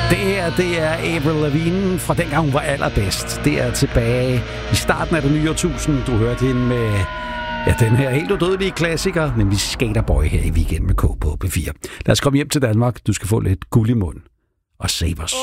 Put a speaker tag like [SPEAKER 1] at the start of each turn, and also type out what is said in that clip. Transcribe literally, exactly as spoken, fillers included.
[SPEAKER 1] Det her, det er Avril Lavigne fra dengang hun var allerbedst. Det er tilbage i starten af det nye årtusind. Du hørte hende med ja, den her helt udødelige klassiker, nemlig Skaterboy her i Weekend med K på P fire. Lad os komme hjem til Danmark. Du skal få lidt guld i munden og save os.